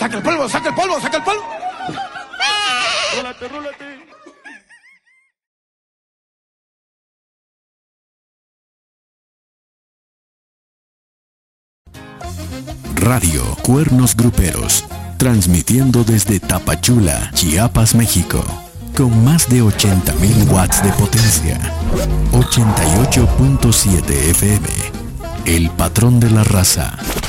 ¡Saca el polvo, saca el polvo, saca el polvo! ¡Rólate, rólate! Radio Cuernos Gruperos, transmitiendo desde Tapachula, Chiapas, México, con más de 80.000 watts de potencia. 88.7 FM, el patrón de la raza.